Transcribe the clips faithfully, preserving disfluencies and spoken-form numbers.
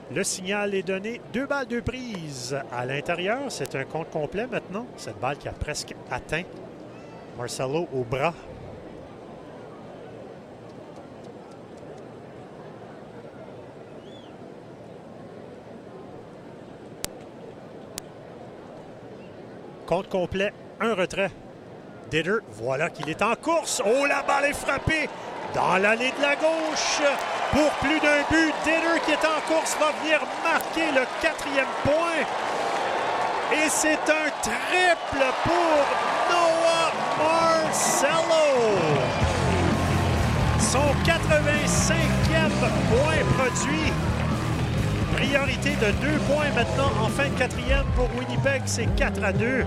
Le signal est donné. Deux balles, deux prises à l'intérieur. C'est un compte complet maintenant. Cette balle qui a presque atteint Marcelo au bras. Compte complet, un retrait. Ditter, voilà qu'il est en course. Oh, la balle est frappée dans l'allée de la gauche. Pour plus d'un but, Ditter qui est en course va venir marquer le quatrième point. Et c'est un triple pour Noah Marcelo. Son quatre-vingt-cinquième point produit. Priorité de deux points maintenant en fin de quatrième pour Winnipeg, c'est quatre à deux.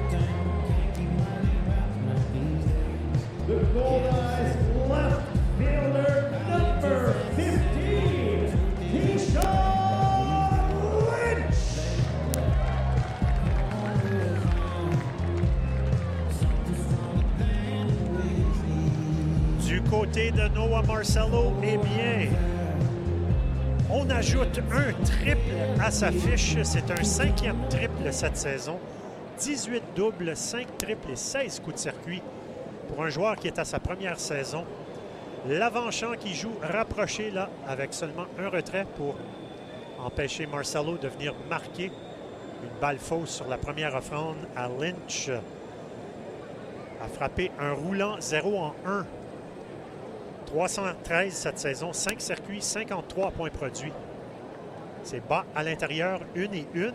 Du côté de Noah Marcelo, eh bien, on ajoute un triple à sa fiche. C'est un cinquième triple cette saison. dix-huit doubles, cinq triples et seize coups de circuit pour un joueur qui est à sa première saison. L'avant-champ qui joue rapproché là avec seulement un retrait pour empêcher Marcelo de venir marquer une balle fausse sur la première offrande à Lynch. A frappé un roulant zéro en un. trois cent treize cette saison, cinq circuits, cinquante-trois points produits. C'est bas à l'intérieur, une et une.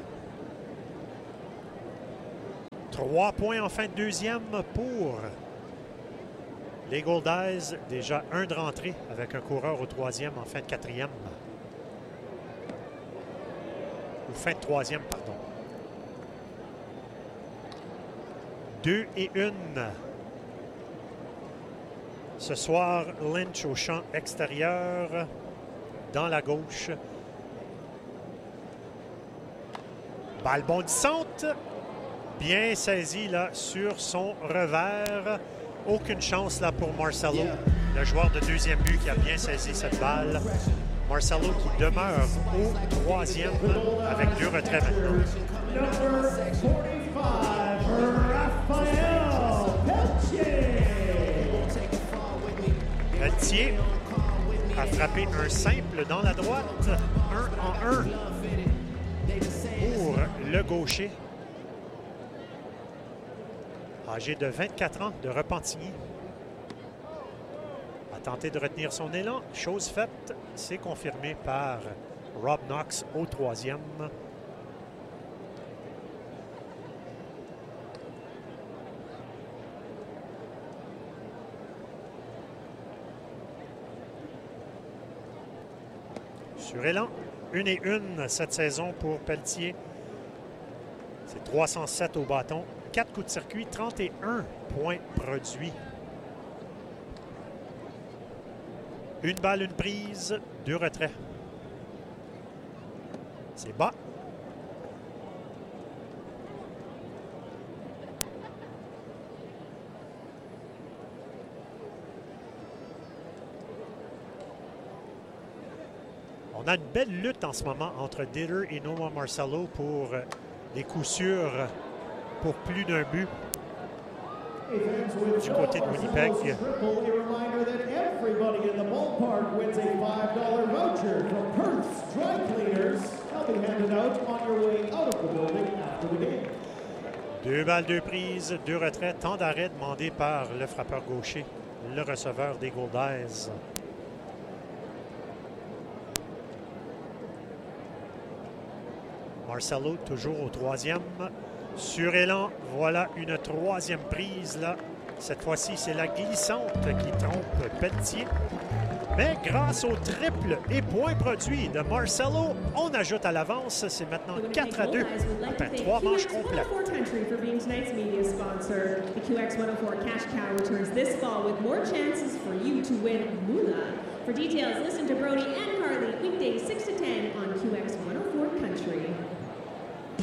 Trois points en fin de deuxième pour les Goldeyes. Déjà un de rentrée avec un coureur au troisième en fin de quatrième. Ou fin de troisième, pardon. Deux et une. Ce soir, Lynch au champ extérieur, dans la gauche. Balle bondissante, bien saisie là sur son revers. Aucune chance là pour Marcelo, le joueur de deuxième but qui a bien saisi cette balle. Marcelo qui demeure au troisième avec deux retraits maintenant. Pelletier a frappé un simple dans la droite, un en un pour le gaucher. Âgé de vingt-quatre ans de Repentigny. A tenté de retenir son élan. Chose faite, c'est confirmé par Rob Knox au troisième. Sur élan, une et une cette saison pour Pelletier. C'est trois cent sept au bâton. quatre coups de circuit, trente et un points produits. Une balle, une prise, deux retraits. C'est bas. On a une belle lutte en ce moment entre Ditter et Noah Marcelo pour des coups sûrs pour plus d'un but du côté de Winnipeg. Deux balles, deux prises, deux retraits. Temps d'arrêt demandé par le frappeur gaucher, le receveur des Goldeyes. Marcelo toujours au troisième. Sur élan, voilà une troisième prise là. Cette fois-ci, c'est la glissante qui trompe Pelletier. Mais grâce au triple et point produit de Marcelo, on ajoute à l'avance. C'est maintenant quatre à deux après trois manches complètes. For details, listen to Brody and Carly weekdays six to ten on Q X one oh four Country.